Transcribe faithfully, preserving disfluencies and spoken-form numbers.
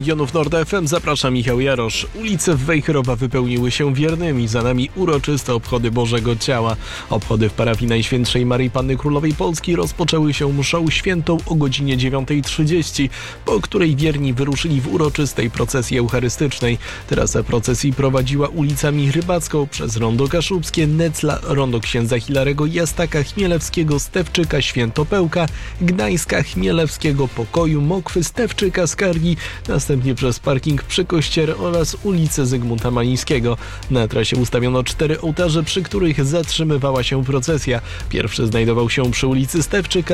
Jonów Nord F M, zaprasza Michał Jarosz. Ulice Wejherowa wypełniły się wiernymi. Za nami uroczyste obchody Bożego Ciała. Obchody w parafii Najświętszej Maryi Panny Królowej Polski rozpoczęły się mszą świętą o godzinie dziewiątej trzydzieści, po której wierni wyruszyli w uroczystej procesji eucharystycznej. Trasę procesji prowadziła ulicami Rybacką przez Rondo Kaszubskie, Necla, Rondo Księdza Hilarego Jastaka, Chmielewskiego, Stewczyka, Świętopełka, Gdańska, Chmielewskiego, Pokoju, Mokwy, Stewczyka, Skargi, następnie przez parking przy kościele oraz ulicę Zygmunta Malińskiego. Na trasie ustawiono cztery ołtarze, przy których zatrzymywała się procesja. Pierwszy znajdował się przy ulicy Stewczyka,